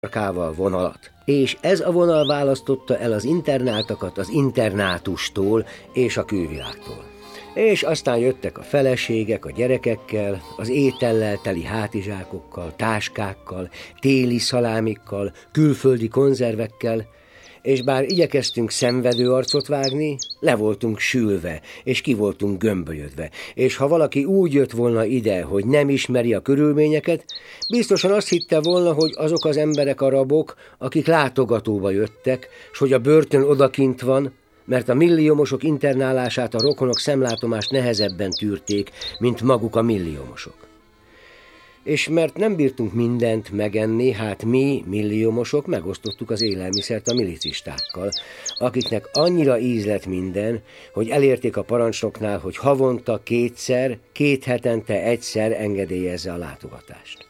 sarkával vonalat. És ez a vonal választotta el az internáltakat az internátustól és a külvilágtól. És aztán jöttek a feleségek a gyerekekkel, az étellel teli hátizsákokkal, táskákkal, téli szalámikkal, külföldi konzervekkel, és bár igyekeztünk szenvedő arcot vágni, le voltunk sülve, és ki voltunk gömbölyödve, és ha valaki úgy jött volna ide, hogy nem ismeri a körülményeket, biztosan azt hitte volna, hogy azok az emberek a rabok, akik látogatóba jöttek, s hogy a börtön odakint van, mert a milliómosok internálását a rokonok szemlátomást nehezebben tűrték, mint maguk a milliómosok. És mert nem bírtunk mindent megenni, hát mi, milliómosok, megosztottuk az élelmiszert a milicistákkal, akiknek annyira ízlett minden, hogy elérték a parancsnoknál, hogy havonta 2-szer, 2 hetente 1-szer engedélyezze a látogatást.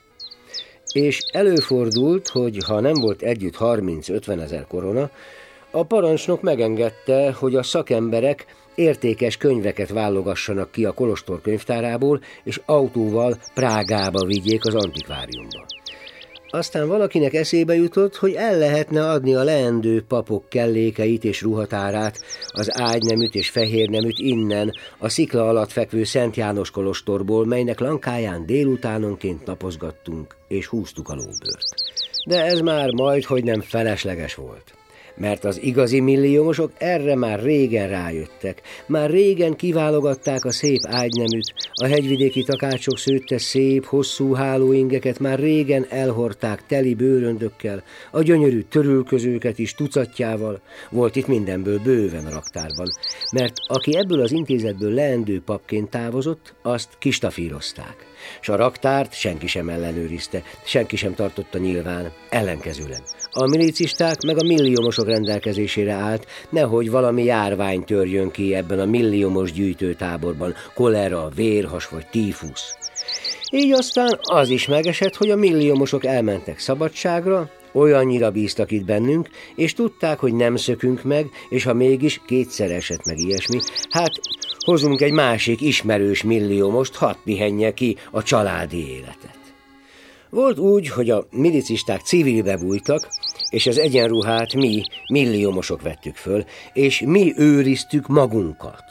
És előfordult, hogy ha nem volt együtt 30-50 ezer korona, a parancsnok megengedte, hogy a szakemberek értékes könyveket válogassanak ki a kolostor könyvtárából, és autóval Prágába vigyék az antikváriumba. Aztán valakinek eszébe jutott, hogy el lehetne adni a leendő papok kellékeit és ruhatárát, az ágyneműt és fehérneműt innen, a szikla alatt fekvő Szent János kolostorból, melynek lankáján délutánonként napozgattunk és húztuk a lóbőrt. De ez már majdhogy nem felesleges volt. Mert az igazi milliómosok erre már régen rájöttek. Már régen kiválogatták a szép ágyneműt, a hegyvidéki takácsok szőtte szép, hosszú hálóingeket már régen elhordták teli bőröndökkel, a gyönyörű törülközőket is tucatjával, volt itt mindenből bőven a raktárban, mert aki ebből az intézetből leendő papként távozott, azt kistafírozták. S a raktárt senki sem ellenőrizte, senki sem tartotta nyilván, ellenkezőleg. A milicisták meg a milliómosok rendelkezésére állt, nehogy valami járvány törjön ki ebben a milliómos gyűjtőtáborban, kolera, vérhas vagy tífusz. Így aztán az is megesett, hogy a milliómosok elmentek szabadságra, olyannyira bíztak itt bennünk, és tudták, hogy nem szökünk meg, és ha mégis 2-szer esett meg ilyesmi, hát hozunk egy másik ismerős milliómost, hadd pihenje ki a családi életet. Volt úgy, hogy a milicisták civilbe bújtak, és az egyenruhát mi, milliómosok vettük föl, és mi őriztük magunkat.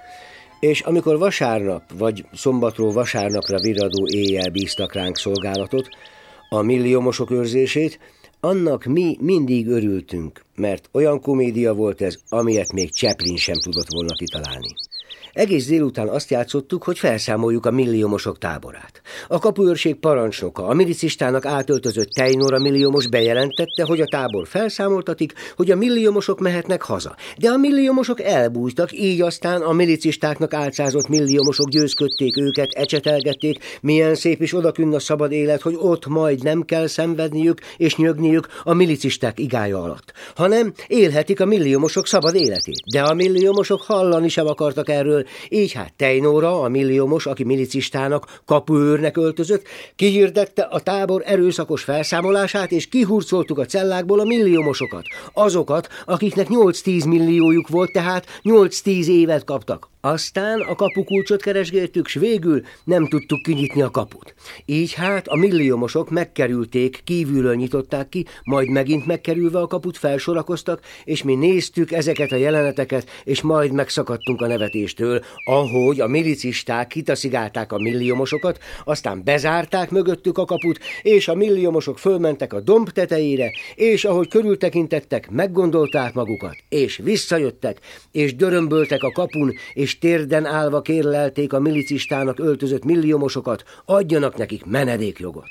És amikor vasárnap vagy szombatról vasárnapra virradó éjjel bíztak ránk szolgálatot, a milliómosok őrzését, annak mi mindig örültünk, mert olyan komédia volt ez, amilyet még Chaplin sem tudott volna kitalálni. Egész délután azt játszottuk, hogy felszámoljuk a milliómosok táborát. A kapuőrség parancsnoka, a milicistának átöltözött Tejnora milliómos bejelentette, hogy a tábor felszámoltatik, hogy a milliómosok mehetnek haza. De a milliómosok elbújtak, így aztán a milicistáknak álcázott milliómosok győzködték őket, ecsetelgették, milyen szép is odakünn a szabad élet, hogy ott majd nem kell szenvedniük és nyögniük a milicisták igája alatt, hanem élhetik a milliómosok szabad életét. De a milliómosok hallani sem akartak erről, így hát Tejnóra, a milliómos, aki milicistának, kapuőrnek öltözött, kihirdette a tábor erőszakos felszámolását, és kihurcoltuk a cellákból a milliómosokat. Azokat, akiknek 8-10 milliójuk volt, tehát 8-10 évet kaptak. Aztán a kapukulcsot keresgéltük, s végül nem tudtuk kinyitni a kaput. Így hát a milliómosok megkerülték, kívülről nyitották ki, majd megint megkerülve a kaput felsorakoztak, és mi néztük ezeket a jeleneteket, és majd megszakadtunk a nevetéstől, ahogy a milicisták kitaszigálták a milliómosokat, aztán bezárták mögöttük a kaput, és a milliómosok fölmentek a domb tetejére, és ahogy körültekintettek, meggondolták magukat, és visszajöttek, és dörömböltek a kapun, és térden állva kérlelték a milicistának öltözött milliómosokat, adjanak nekik menedékjogot.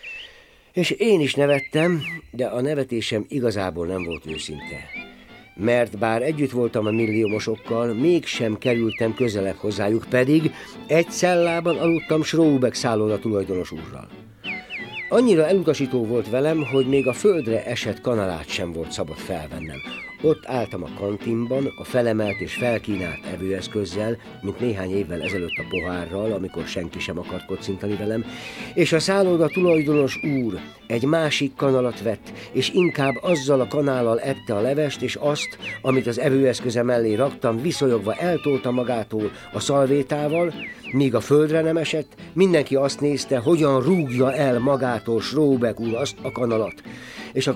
És én is nevettem, de a nevetésem igazából nem volt őszinte. Mert bár együtt voltam a milliómosokkal, mégsem kerültem közelebb hozzájuk, pedig egy cellában aludtam Schroebeck szálloda tulajdonos úrral. Annyira elutasító volt velem, hogy még a földre esett kanalát sem volt szabad felvennem. Ott álltam a kantinban, a felemelt és felkínált evőeszközzel, mint néhány évvel ezelőtt a pohárral, amikor senki sem akart kocintani velem, és a szálloda tulajdonos úr egy másik kanalat vett, és inkább azzal a kanállal ette a levest, és azt, amit az evőeszköze mellé raktam, viszonyogva eltolta magától a szalvétával, míg a földre nem esett, mindenki azt nézte, hogyan rúgja el magától Schrobeck úr azt a kanalat, és a